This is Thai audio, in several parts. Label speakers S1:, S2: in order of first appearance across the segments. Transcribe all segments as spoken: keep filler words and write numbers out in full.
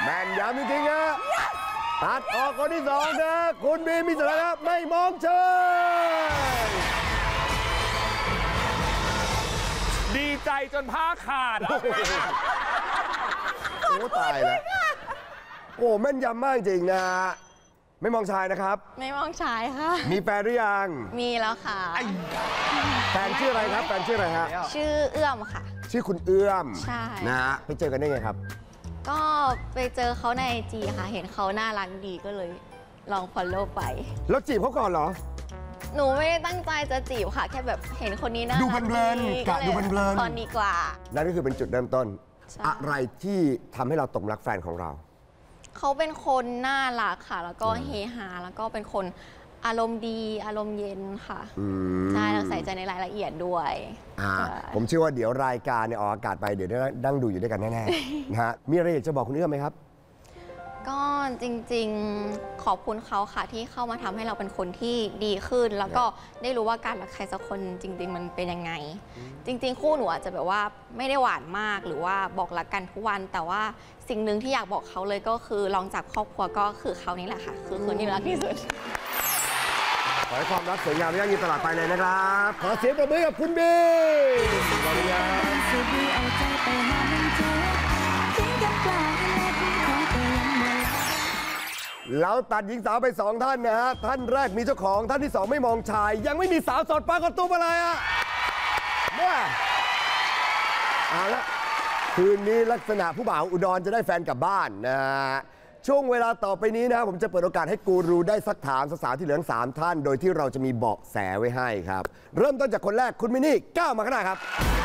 S1: แม่นย้ำจริงๆนะตัดออกคนที่สองนะคุณบีมีสถานะไม่มองเชิญ
S2: ดีใจจนผ้าขาด
S1: โอ้ตายแล้วโอ้แม่นยำมากจริงนะไม่มองชายนะครับ
S3: ไม่มองชายค่ะ
S1: มีแฟนหรือยัง
S3: มีแล้วค่ะ
S1: แฟนชื่ออะไรครับแฟนชื่ออะไรฮะ
S3: ชื่อเอื้อมค่ะ
S1: ชื่อคุณเอื้อม
S3: ใช่
S1: นะฮะไปเจอกันได้ไงครับ
S3: ก็ไปเจอเขาในไอจีค่ะเห็นเขาน่ารักดีก็เลยลองฟอลโล่ไป
S1: แล้วจีบเขาก่อนเหรอ
S3: หนูไม่ได้ตั้งใจจะจีบค่ะแค่แบบเห็นคนนี้น่ารัก
S1: ดูเพลินๆกะดูเพลิน
S3: ๆตอนดีกว่า
S1: นั่นก็คือเป็นจุดเริ่มต้นอะไรที่ทำให้เราตกรักแฟนของเรา
S3: เขาเป็นคนน่ารักค่ะแล้วก็เฮฮาแล้วก็เป็นคนอารมณ์ดีอารมณ์เย็นค่ะใช่เราใส่ใจในรายละเอียดด้วย
S1: ผมเชื่อว่าเดี๋ยวรายการเนี่ยออกอากาศไปเดี๋ยวนั่งดูอยู่ด้วยกันแน่ๆนะฮะมีอะไรอยากจะบอกคุณเอื้อมไหมครับ
S3: ก็จริงๆขอบคุณเขาค่ะที่เข้ามาทำให้เราเป็นคนที่ดีขึ้นแล้วก็ได้รู้ว่าการรักใครสักคนจริงๆมันเป็นยังไงจริงๆคู่หนูอาจจะแบบว่าไม่ได้หวานมากหรือว่าบอกรักกันทุกวันแต่ว่าสิ่งหนึ่งที่อยากบอกเขาเลยก็คือลองจากครอบครัวก็คือเขานี่แหละค่ะคือคนที่รักที่สุด
S1: ขอให้ความรักสวยงามยั่งยืนตลอดไปเลยนะครับขอเสียงปรบมือกับคุณบีเราตัดหญิงสาวไปสองท่านนะฮะท่านแรกมีเจ้าของท่านที่สองไม่มองชายยังไม่มีสาวสดปรากฏตัวมาเลยอ่ะเนี่ยเอาละคืนนี้ลักษณะผู้บ่าวอุดรจะได้แฟนกลับบ้านนะฮะช่วงเวลาต่อไปนี้นะผมจะเปิดโอกาสให้กูรูได้ซักถามสาวๆที่เหลือสามท่านโดยที่เราจะมีเบาะแสไว้ให้ครับเริ่มต้นจากคนแรกคุณมินนี่ก้าวมาข้างหน้าครับ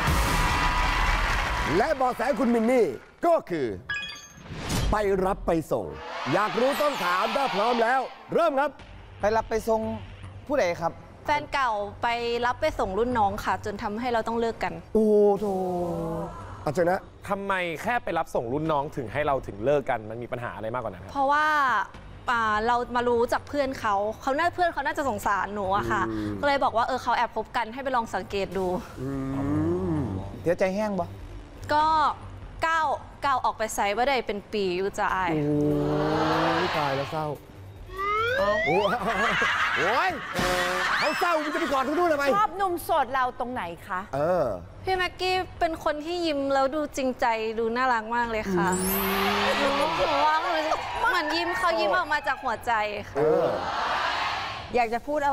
S1: และเบาะแสคุณมินนี่ก็คือไปรับไปส่งอยากรู้ต้องถามถ้าพร้อมแล้วเริ่มครับ
S4: ไปรับไปส่งผู้ใดครับ
S5: แฟนเก่าไปรับไปส่งรุ่นน้องค่ะจนทำให้เราต้องเลิกกัน
S1: โอ้โหอาจารย์นะ
S2: ทำไมแค่ไปรับส่งรุ่นน้องถึงให้เราถึงเลิกกันมันมีปัญหาอะไรมากกว่านั้นครับ
S5: เพราะว่าเรามารู้จากเพื่อนเขาเขาน่าเพื่อนเขาน่าจะสงสารหนูอะค่ะก็เลยบอกว่าเออเขาแอบคบกันให้ไปลองสังเกตดู
S4: เดี๋ยวใจแห้งบ่
S5: ก็ก้าวก้าวออกไปไซด์ว่าได้เป็นปีอยู่จะอาย
S1: โอ้ยตายแล้วเศร้าโอ้ยเขาเศร้ามันจะไปกอดทุกนู่นทำไม
S6: ชอบหนุ่มโสดเราตรงไหนคะ
S1: เออ
S5: พี่แม็กกี้เป็นคนที่ยิ้มแล้วดูจริงใจดูน่ารักมากเลยค่ะดูว่าเหมือนยิ้มเขายิ้มออกมาจากหัวใจค่ะ
S6: อยากจะพูดอะไร